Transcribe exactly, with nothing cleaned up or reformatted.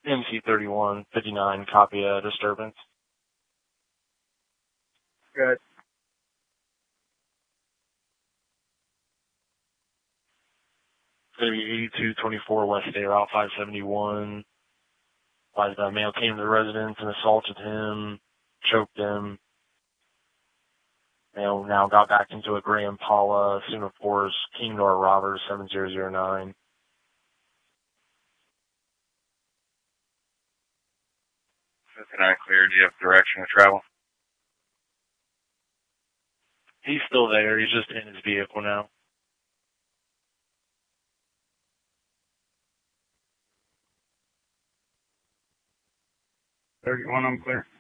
M C thirty-one fifty-nine, copy a disturbance. Good. It's going to be eighty-two twenty-four West State Route five seventy-one. Why the male came to the residence and assaulted him, choked him. Male now got back into a gray Impala, Suna Force, King Nor Roberts seven zero zero nine. fifty-nine clear. Do you have direction of travel? He's still there. He's just in his vehicle now. thirty-one, I'm clear.